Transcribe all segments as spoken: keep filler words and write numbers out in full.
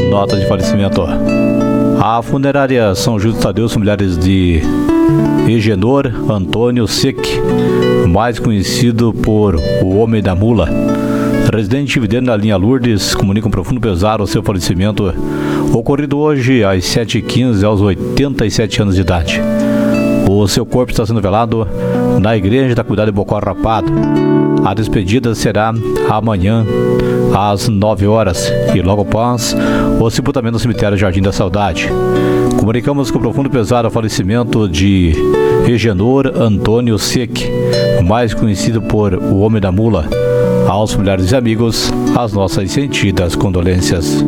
nota de falecimento. A funerária São Judas Tadeu, os familiares de Egenor Antônio Sec, mais conhecido por o Homem da Mula, residente e vivendo na linha Lourdes, comunicam um profundo pesar ao seu falecimento, ocorrido hoje às sete e quinze, aos oitenta e sete anos de idade. O seu corpo está sendo velado na igreja da Cuidado de Bocó Rapado. A despedida será amanhã às nove horas e logo após o sepultamento no cemitério Jardim da Saudade. Comunicamos com profundo pesar o falecimento de Egenor Antônio Sec, mais conhecido por o Homem da Mula. Aos familiares e amigos, as nossas sentidas condolências.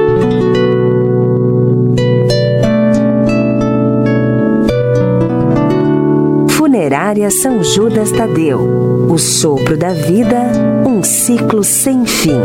Funerária São Judas Tadeu, o sopro da vida, um ciclo sem fim.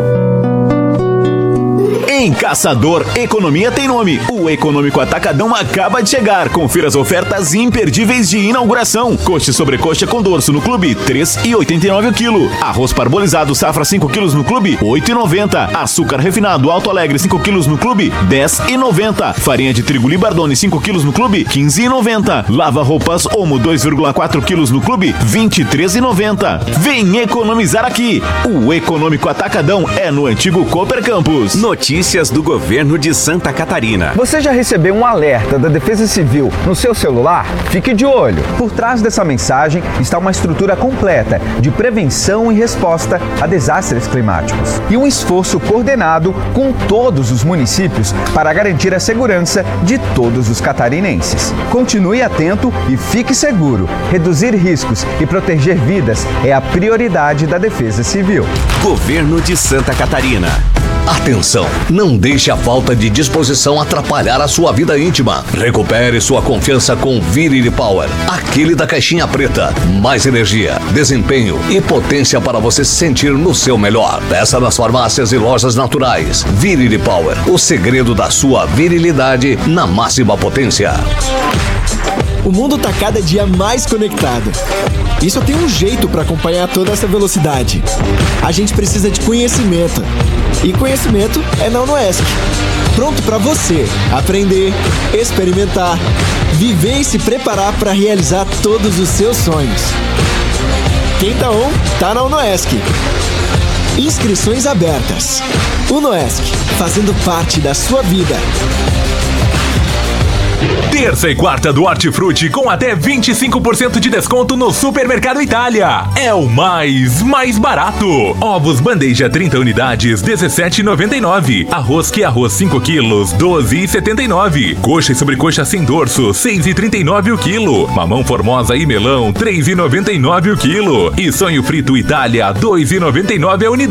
Em Caçador, economia tem nome. O Econômico Atacadão acaba de chegar. Confira as ofertas imperdíveis de inauguração. Coxa e sobrecoxa com dorso no clube, três reais e oitenta e nove o quilo. Arroz parbolizado safra cinco quilos no clube, oito reais e noventa. Açúcar refinado Alto Alegre cinco quilos no clube, dez reais e noventa. Farinha de trigo Libardone cinco quilos no clube, quinze reais e noventa. Lava roupas Omo dois vírgula quatro quilos no clube, vinte e três reais e noventa. Vem economizar aqui. O Econômico Atacadão é no antigo Cooper Campus. Notícias do governo de Santa Catarina. Você já recebeu um alerta da Defesa Civil no seu celular? Fique de olho. Por trás dessa mensagem está uma estrutura completa de prevenção e resposta a desastres climáticos e um esforço coordenado com todos os municípios para garantir a segurança de todos os catarinenses. Continue atento e fique seguro. Reduzir riscos e proteger vidas é a prioridade da Defesa Civil. Governo de Santa Catarina. Atenção, não deixe a falta de disposição atrapalhar a sua vida íntima. Recupere sua confiança com Virility Power, aquele da caixinha preta. Mais energia, desempenho e potência para você se sentir no seu melhor. Peça nas farmácias e lojas naturais. Virility Power, o segredo da sua virilidade na máxima potência. O mundo tá cada dia mais conectado. E só tem um jeito para acompanhar toda essa velocidade. A gente precisa de conhecimento. E conhecimento é na UnoESC. Pronto para você aprender, experimentar, viver e se preparar para realizar todos os seus sonhos. Quem tá on, tá na UnoESC. Inscrições abertas. UnoESC, fazendo parte da sua vida. Terça e quarta do Hortifruti com até vinte e cinco por cento de desconto no Supermercado Itália. É o mais, mais barato. Ovos bandeja trinta unidades, dezessete reais e noventa e nove. Arroz que arroz cinco quilos, doze reais e setenta e nove. Coxa e sobrecoxa sem dorso, seis reais e trinta e nove o quilo. Mamão formosa e melão, três reais e noventa e nove o quilo. E sonho frito Itália, dois reais e noventa e nove a unidade.